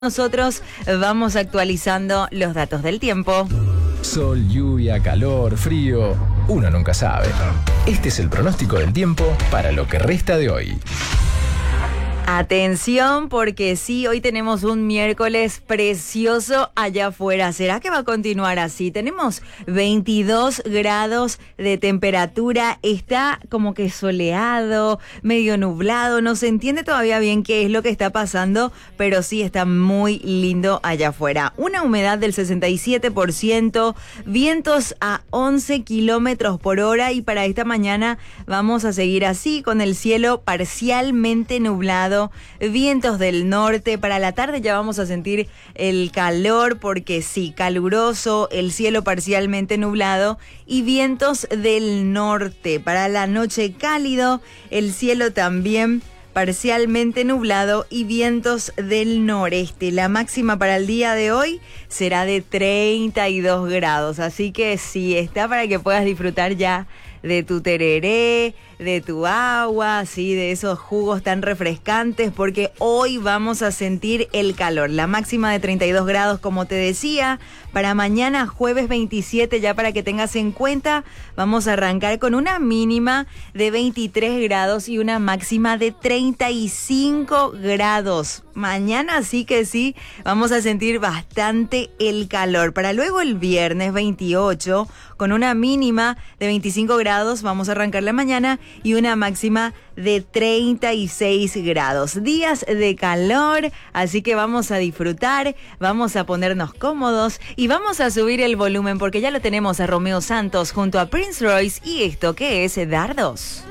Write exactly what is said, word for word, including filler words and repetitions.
Nosotros vamos actualizando los datos del tiempo. Sol, lluvia, calor, frío, uno nunca sabe. Este es el pronóstico del tiempo para lo que resta de hoy. Atención, porque sí, hoy tenemos un miércoles precioso allá afuera. ¿Será que va a continuar así? Tenemos veintidós grados de temperatura, está como que soleado, medio nublado, no se entiende todavía bien qué es lo que está pasando, pero sí está muy lindo allá afuera. Una humedad del sesenta y siete por ciento, vientos a once kilómetros por hora y para esta mañana vamos a seguir así, con el cielo parcialmente nublado. Vientos del norte, para la tarde ya vamos a sentir el calor porque sí, caluroso, el cielo parcialmente nublado y vientos del norte. Para la noche cálido, el cielo también parcialmente nublado y vientos del noreste. La máxima para el día de hoy será de treinta y dos grados, así que sí, está para que puedas disfrutar ya de tu tereré, de tu agua, sí, de esos jugos tan refrescantes, porque hoy vamos a sentir el calor. La máxima de treinta y dos grados, como te decía. Para mañana, jueves veintisiete, ya para que tengas en cuenta, vamos a arrancar con una mínima de veintitrés grados y una máxima de treinta y cinco grados. Mañana sí que sí, vamos a sentir bastante el calor. Para luego el viernes veintiocho, con una mínima de veinticinco grados, vamos a arrancar la mañana y una máxima de treinta y seis grados. Días de calor, así que vamos a disfrutar, vamos a ponernos cómodos y vamos a subir el volumen porque ya lo tenemos a Romeo Santos junto a Prince Royce y esto que es Dardos.